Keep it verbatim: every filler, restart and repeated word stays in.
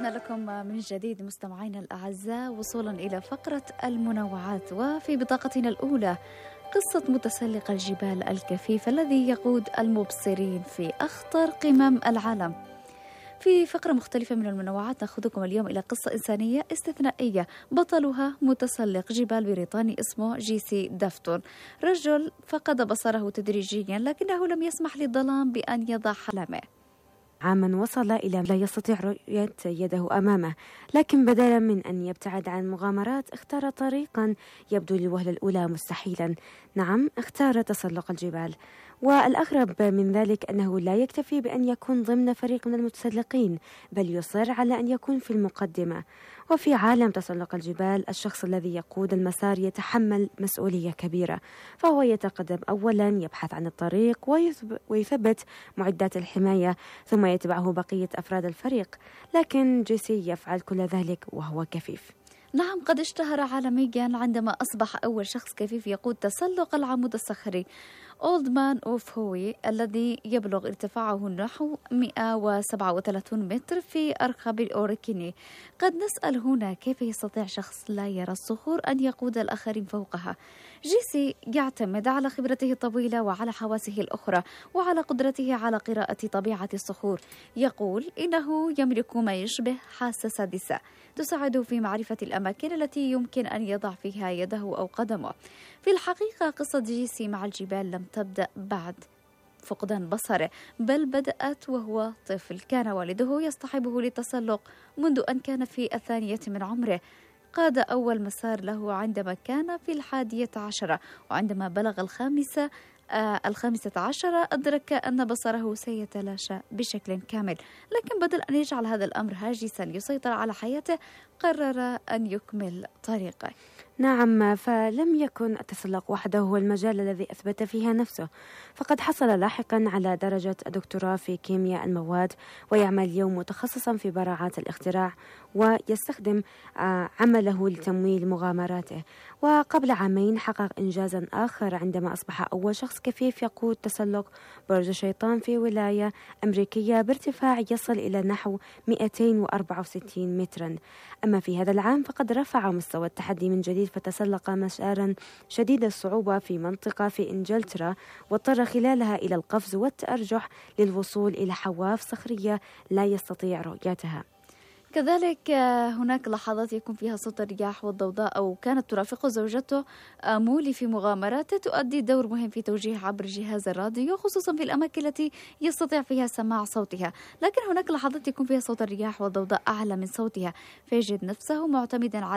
عدنا لكم من جديد مستمعينا الأعزاء، وصولا إلى فقرة المنوعات. وفي بطاقتنا الأولى قصة متسلق الجبال الكفيف الذي يقود المبصرين في أخطر قمم العالم. في فقرة مختلفة من المنوعات نأخذكم اليوم إلى قصة إنسانية استثنائية بطلها متسلق جبال بريطاني اسمه جيسي دافتون، رجل فقد بصره تدريجيا لكنه لم يسمح للظلام بأن يضع حلمه. عاما وصل إلى لا يستطيع رؤية يده أمامه، لكن بدلا من أن يبتعد عن المغامرات اختار طريقا يبدو للوهلة الأولى مستحيلا. نعم، اختار تسلق الجبال، والأغرب من ذلك أنه لا يكتفي بأن يكون ضمن فريق من المتسلقين، بل يصر على أن يكون في المقدمة. وفي عالم تسلق الجبال الشخص الذي يقود المسار يتحمل مسؤولية كبيرة، فهو يتقدم أولا، يبحث عن الطريق ويثبت معدات الحماية، ثم يتبعه بقية أفراد الفريق. لكن جيسي يفعل كل ذلك وهو كفيف. نعم، قد اشتهر عالميا عندما أصبح أول شخص كفيف يقود تسلق العمود الصخري أولد مان أوف هوي الذي يبلغ ارتفاعه نحو مئة وسبعة وثلاثين متر في أرخب الأوريكيني. قد نسأل هنا كيف يستطيع شخص لا يرى الصخور أن يقود الآخرين فوقها؟ جيسي يعتمد على خبرته الطويلة وعلى حواسه الأخرى وعلى قدرته على قراءة طبيعة الصخور. يقول إنه يملك ما يشبه حاسة سادسة تساعده في معرفة الأماكن التي يمكن أن يضع فيها يده أو قدمه. في الحقيقة قصة جيسي مع الجبال لم تبدأ بعد فقدان بصره، بل بدأت وهو طفل. كان والده يصطحبه للتسلق منذ أن كان في الثانية من عمره. قاد أول مسار له عندما كان في الحادية عشرة، وعندما بلغ الخامسة آه الخامسة عشرة أدرك أن بصره سيتلاشى بشكل كامل. لكن بدل أن يجعل هذا الأمر هاجسا يسيطر على حياته، قرر أن يكمل طريقه. نعم، فلم يكن التسلق وحده هو المجال الذي أثبت فيها نفسه، فقد حصل لاحقا على درجة الدكتوراه في كيمياء المواد، ويعمل اليوم متخصصا في براعات الاختراع، ويستخدم عمله لتمويل مغامراته. وقبل عامين حقق إنجازا آخر عندما أصبح أول شخص كفيف يقود تسلق برج شيطان في ولاية أمريكية بارتفاع يصل إلى نحو مئتين وأربعة وستين مترا. أما في هذا العام فقد رفع مستوى التحدي من جديد، فتسلق مسارا شديد الصعوبة في منطقة في إنجلترا، واضطر خلالها إلى القفز والتأرجح للوصول إلى حواف صخرية لا يستطيع رؤيتها. كذلك هناك لحظات يكون فيها صوت الرياح والضوضاء، أو كانت ترافقه زوجته مولي في مغامراته تؤدي دور مهم في توجيه عبر جهاز الراديو، خصوصا في الأماكن التي يستطيع فيها سماع صوتها. لكن هناك لحظات يكون فيها صوت الرياح والضوضاء أعلى من صوتها، فيجد نفسه معتمدا على